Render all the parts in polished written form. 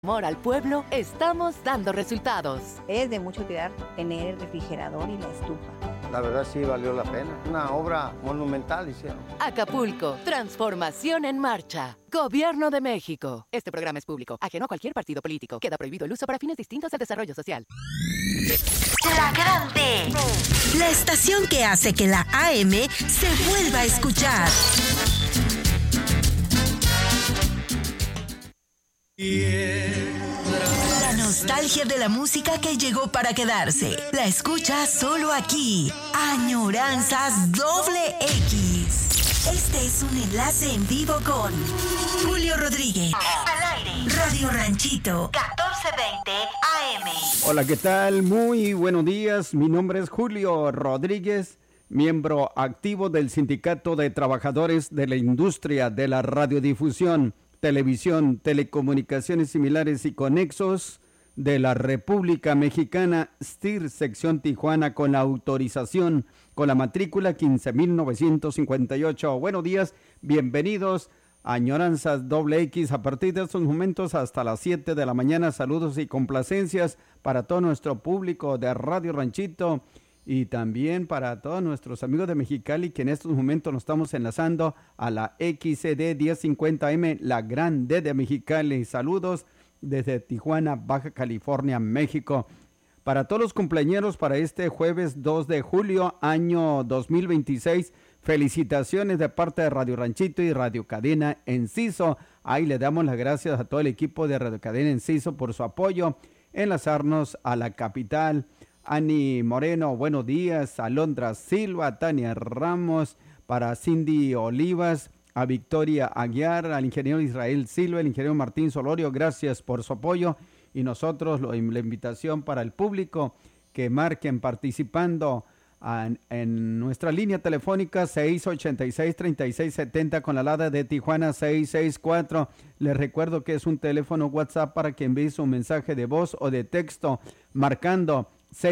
Amor al pueblo, estamos dando resultados. Es de mucha utilidad tener el refrigerador y la estufa. La verdad sí valió la pena. Una obra monumental hicieron. Acapulco, transformación en marcha. Gobierno de México. Este programa es público, ajeno a cualquier partido político. Queda prohibido el uso para fines distintos al desarrollo social. La Grande. La estación que hace que la AM se vuelva a escuchar. La nostalgia de la música que llegó para quedarse. La escucha solo aquí. Añoranzas Doble X. Este es un enlace en vivo con Julio Rodríguez. Al aire. Radio Ranchito 1420 AM. Hola, ¿qué tal? Muy buenos días. Mi nombre es Julio Rodríguez, miembro activo del Sindicato de Trabajadores de la Industria de la Radiodifusión, Televisión, Telecomunicaciones Similares y Conexos de la República Mexicana, STIR, sección Tijuana, con la autorización, con la matrícula 15,958. Buenos días, bienvenidos a Añoranzas Doble X. A partir de estos momentos hasta las 7 de la mañana, saludos y complacencias para todo nuestro público de Radio Ranchito y también para todos nuestros amigos de Mexicali, que en estos momentos nos estamos enlazando a la XCD 1050M, la Gran D de Mexicali. Saludos desde Tijuana, Baja California, México. Para todos los cumpleañeros, para este jueves 2 de julio, año 2026, felicitaciones de parte de Radio Ranchito y Radio Cadena Enciso. Ahí le damos las gracias a todo el equipo de Radio Cadena Enciso por su apoyo, enlazarnos a la capital. Ani Moreno, buenos días. Alondra Silva, Tania Ramos, para Cindy Olivas, a Victoria Aguiar, al ingeniero Israel Silva, el ingeniero Martín Solorio, gracias por su apoyo. Y nosotros la invitación para el público que marquen participando en nuestra línea telefónica 686-3670 con la alada de Tijuana 664. Les recuerdo que es un teléfono WhatsApp para que envíe su mensaje de voz o de texto marcando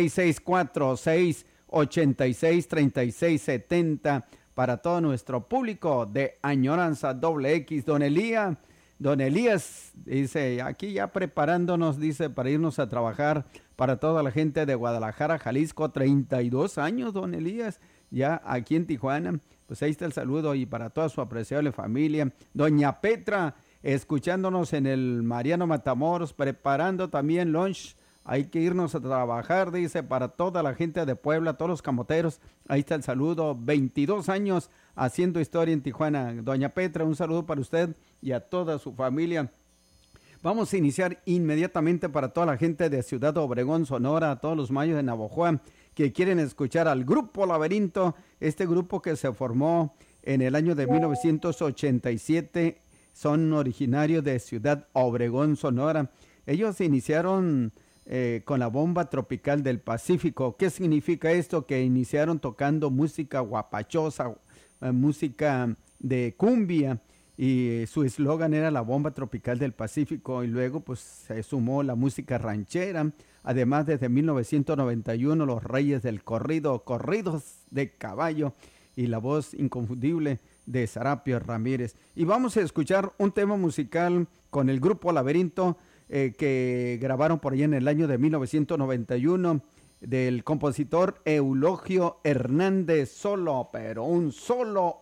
664-686-3670 para todo nuestro público de Añoranza Doble X. Don Elías dice, aquí ya preparándonos, dice, para irnos a trabajar para toda la gente de Guadalajara, Jalisco, 32 años, don Elías, ya aquí en Tijuana. Pues ahí está el saludo y para toda su apreciable familia. Doña Petra, escuchándonos en el Mariano Matamoros, preparando también lunch. Hay que irnos a trabajar, dice, para toda la gente de Puebla, todos los camoteros. Ahí está el saludo, 22 años haciendo historia en Tijuana. Doña Petra, un saludo para usted y a toda su familia. Vamos a iniciar inmediatamente para toda la gente de Ciudad Obregón, Sonora, a todos los mayos de Navojoa que quieren escuchar al Grupo Laberinto, este grupo que se formó en el año de 1987, son originarios de Ciudad Obregón, Sonora. Ellos se iniciaron con la bomba tropical del Pacífico. ¿Qué significa esto? Que iniciaron tocando música guapachosa, música de cumbia, y su eslogan era la bomba tropical del Pacífico, y luego pues se sumó la música ranchera. Además, desde 1991 los Reyes del Corrido, corridos de caballo, y la voz inconfundible de Sarapio Ramírez. Y vamos a escuchar un tema musical con el Grupo Laberinto, que grabaron por allá en el año de 1991, del compositor Eulogio Hernández. Solo, pero un beso.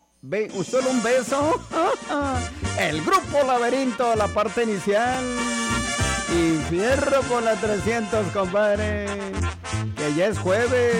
El Grupo Laberinto, la parte inicial. Y fierro con la 300, compadre, que ya es jueves.